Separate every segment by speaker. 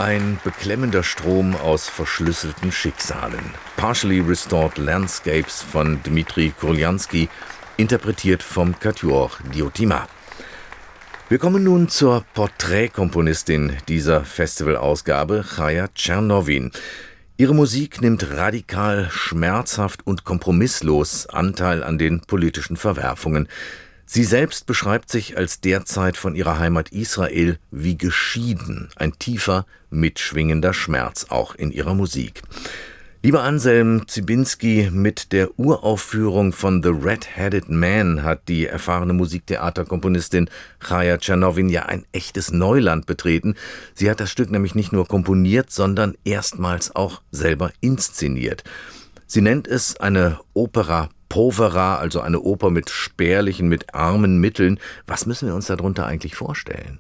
Speaker 1: Ein beklemmender Strom aus verschlüsselten Schicksalen. Partially Restored Landscapes von Dmitri Kurljansky, interpretiert vom Quatuor Diotima. Wir kommen nun zur Porträtkomponistin dieser Festivalausgabe, Chaya Tschernowin. Ihre Musik nimmt radikal, schmerzhaft und kompromisslos Anteil an den politischen Verwerfungen. Sie selbst beschreibt sich als derzeit von ihrer Heimat Israel wie geschieden, ein tiefer, mitschwingender Schmerz auch in ihrer Musik. Lieber Anselm Zibinski, mit der Uraufführung von The Red-Headed Man hat die erfahrene Musiktheaterkomponistin Chaya Tschernowin ja ein echtes Neuland betreten. Sie hat das Stück nämlich nicht nur komponiert, sondern erstmals auch selber inszeniert. Sie nennt es eine Opera povera, also eine Oper mit spärlichen, mit armen Mitteln. Was müssen wir uns darunter eigentlich vorstellen?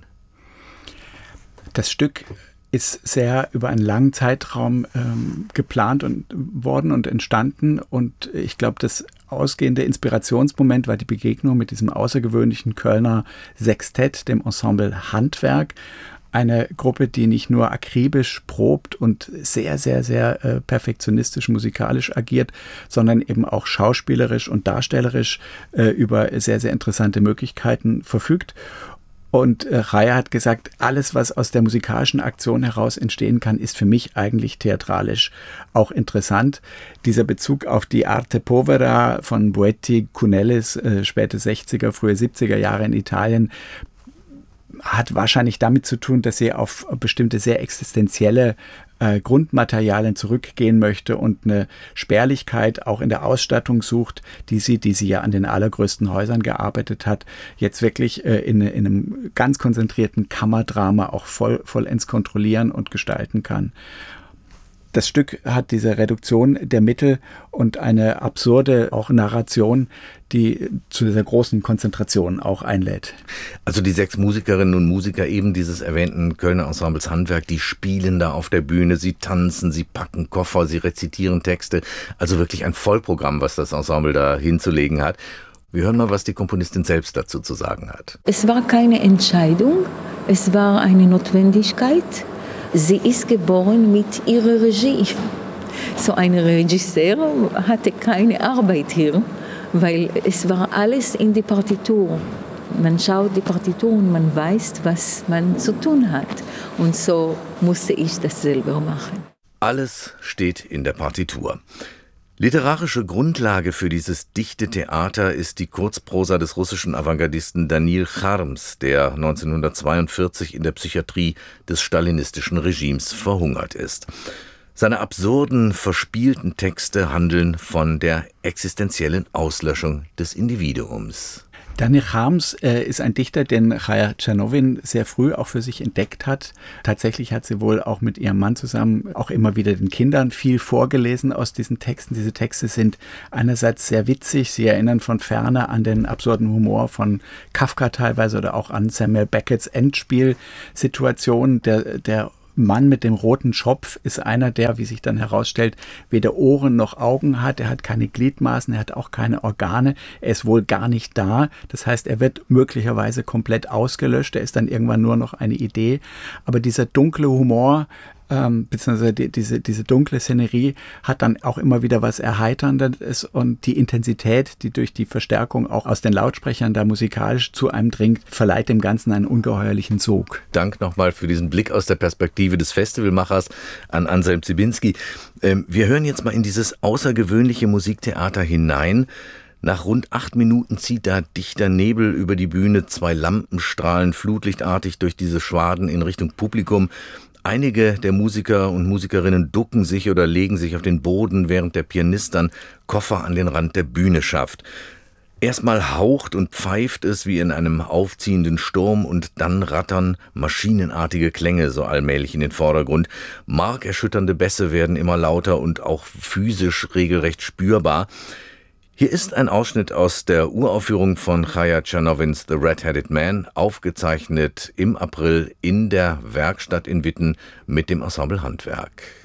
Speaker 2: Das Stück ist sehr über einen langen Zeitraum geplant worden und entstanden. Und ich glaube, das ausgehende Inspirationsmoment war die Begegnung mit diesem außergewöhnlichen Kölner Sextett, dem Ensemble Handwerk. Eine Gruppe, die nicht nur akribisch probt und sehr, sehr, sehr perfektionistisch musikalisch agiert, sondern eben auch schauspielerisch und darstellerisch über sehr, sehr interessante Möglichkeiten verfügt. Und Chaya hat gesagt, alles, was aus der musikalischen Aktion heraus entstehen kann, ist für mich eigentlich theatralisch auch interessant. Dieser Bezug auf die Arte Povera von Boetti, Cunellis, späte 60er, frühe 70er Jahre in Italien, hat wahrscheinlich damit zu tun, dass sie auf bestimmte sehr existenzielle Grundmaterialien zurückgehen möchte und eine Spärlichkeit auch in der Ausstattung sucht, die sie ja an den allergrößten Häusern gearbeitet hat, jetzt wirklich in einem ganz konzentrierten Kammerdrama auch vollends kontrollieren und gestalten kann. Das Stück hat diese Reduktion der Mittel und eine absurde auch Narration, die zu dieser großen Konzentration auch einlädt.
Speaker 1: Also die 6 Musikerinnen und Musiker eben dieses erwähnten Kölner Ensembles Handwerk, die spielen da auf der Bühne, sie tanzen, sie packen Koffer, sie rezitieren Texte. Also wirklich ein Vollprogramm, was das Ensemble da hinzulegen hat. Wir hören mal, was die Komponistin selbst dazu zu sagen hat.
Speaker 3: Es war keine Entscheidung, es war eine Notwendigkeit. Sie ist geboren mit ihrer Regie. So ein Regisseur hatte keine Arbeit hier, weil es war alles in die Partitur. Man schaut die Partitur und man weiß, was man zu tun hat. Und so musste ich das selber machen.
Speaker 1: Alles steht in der Partitur. Literarische Grundlage für dieses dichte Theater ist die Kurzprosa des russischen Avantgardisten Danil Charms, der 1942 in der Psychiatrie des stalinistischen Regimes verhungert ist. Seine absurden, verspielten Texte handeln von der existenziellen Auslöschung des Individuums.
Speaker 2: Danil Charms ist ein Dichter, den Chaya Tschernowin sehr früh auch für sich entdeckt hat. Tatsächlich hat sie wohl auch mit ihrem Mann zusammen auch immer wieder den Kindern viel vorgelesen aus diesen Texten. Diese Texte sind einerseits sehr witzig, sie erinnern von ferne an den absurden Humor von Kafka teilweise oder auch an Samuel Becketts Endspielsituation. Der Mann mit dem roten Schopf ist einer, der, wie sich dann herausstellt, weder Ohren noch Augen hat. Er hat keine Gliedmaßen, er hat auch keine Organe. Er ist wohl gar nicht da. Das heißt, er wird möglicherweise komplett ausgelöscht. Er ist dann irgendwann nur noch eine Idee. Aber dieser dunkle Humor, beziehungsweise diese dunkle Szenerie hat dann auch immer wieder was Erheiterndes und die Intensität, die durch die Verstärkung auch aus den Lautsprechern da musikalisch zu einem dringt, verleiht dem Ganzen einen ungeheuerlichen Sog.
Speaker 1: Dank nochmal für diesen Blick aus der Perspektive des Festivalmachers an Anselm Zibinski. Wir hören jetzt mal in dieses außergewöhnliche Musiktheater hinein. Nach rund 8 Minuten zieht da dichter Nebel über die Bühne, 2 Lampen strahlen flutlichtartig durch diese Schwaden in Richtung Publikum. Einige der Musiker und Musikerinnen ducken sich oder legen sich auf den Boden, während der Pianist dann Koffer an den Rand der Bühne schafft. Erstmal haucht und pfeift es wie in einem aufziehenden Sturm und dann rattern maschinenartige Klänge so allmählich in den Vordergrund. Markerschütternde Bässe werden immer lauter und auch physisch regelrecht spürbar. Hier ist ein Ausschnitt aus der Uraufführung von Chaya Tschernowins The Red-Headed Man, aufgezeichnet im April in der Werkstatt in Witten mit dem Ensemble Handwerk.